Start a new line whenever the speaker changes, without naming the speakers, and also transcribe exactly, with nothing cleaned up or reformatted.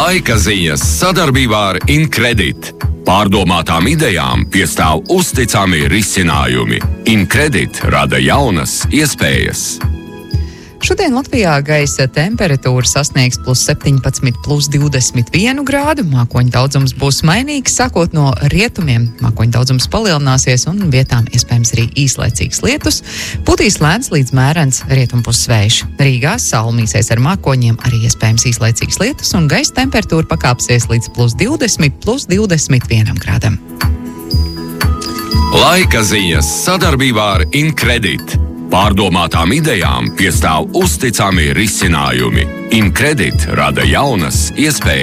Laika ziņas sadarbībā ar Incredit. Pārdomātām idejām piestāv uzticami risinājumi. Incredit rada jaunas iespējas.
Šodien Latvijā gaisa temperatūra sasniegs plus septiņpadsmit, plus divdesmit vienu grādu. Mākoņu daudzums būs mainīgs, sākot no rietumiem. Mākoņu daudzums palielināsies un vietām iespējams arī īslaicīgs lietus. Putīs lēns līdz mērens rietumpus vējš. Rīgā salmīsies ar mākoņiem, arī iespējams īslaicīgs lietus, un gaisa temperatūra pakāpsies līdz plus divdesmit, plus divdesmit vienam grādam.
Laika ziņas sadarbībā ar Incredit. Pārdomātām idejām piestāv uzticami risinājumi. Incredit rada jaunas iespējas.